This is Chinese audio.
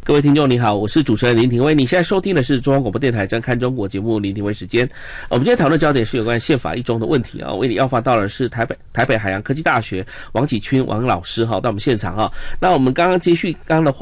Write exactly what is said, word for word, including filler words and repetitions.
各位听众你好，我是主持人林廷威，你现在收听的是中央广播电台张看中国节目林廷威时间。我们今天讨论焦点是有关宪法一中的问题啊，为你邀访到的是台北台北海洋科技大学王启群王老师哈，到我们现场哈。那我们刚刚接续刚刚的话